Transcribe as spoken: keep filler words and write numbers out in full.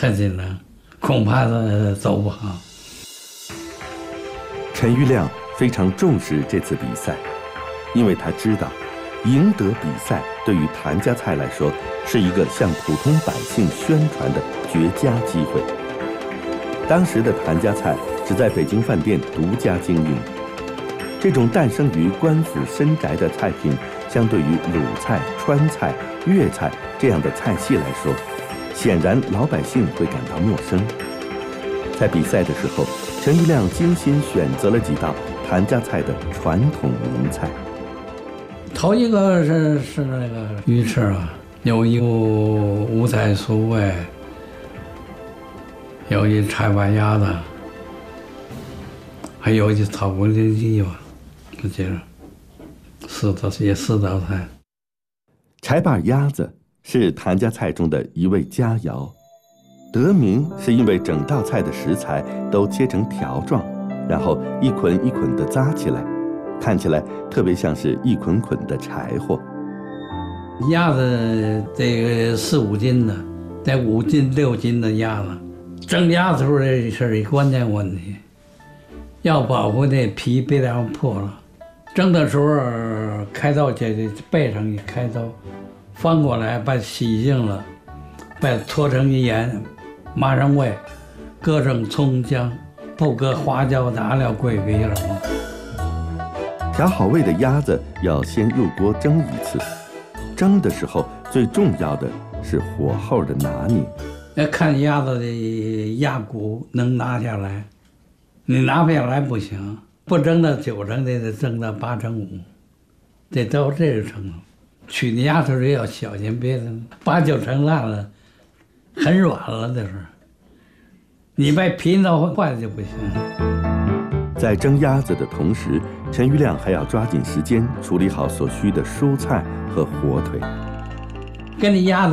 太紧张，恐怕是走不好。 陈玉亮非常重视这次比赛，因为他知道，赢得比赛对于谭家菜来说是一个向普通百姓宣传的绝佳机会。当时的谭家菜只在北京饭店独家经营，这种诞生于官府深宅的菜品，相对于鲁菜、川菜、粤菜这样的菜系来说，显然老百姓会感到陌生。在比赛的时候，陈玉亮精心选择了几道谭家菜的传统名菜。 头一个是是那个鱼翅啊，有一五五彩酥味，有一柴板鸭子，还有一草锅里脊吧，我记着，四道也四道菜。 柴板鸭子是谭家菜中的一味佳肴，得名是因为整道菜的食材都切成条状，然后一捆一捆地扎起来，看起来特别像是一捆捆的柴火。 鸭子这个四五斤的，得五斤六斤的鸭子，蒸鸭子时候这是一关键问题，要保护那皮别让破了。蒸的时候开刀，这背上一开刀，翻过来把洗净了，把搓成一盐，马上煨，搁上葱姜，不搁花椒、大料、桂皮什么。 调好味的鸭子要先入锅蒸一次，蒸的时候最重要的是火候的拿捏。 要看鸭子的鸭骨能拿下来，你拿不下来不行，不蒸到九成得得蒸到八成五，得到这个程度。取那鸭头也要小心，别八九成烂了，很软了这是。你把皮弄坏了就不行。 在蒸鸭子的同时，陈玉亮还要抓紧时间处理好所需的蔬菜和火腿。 跟你鸭子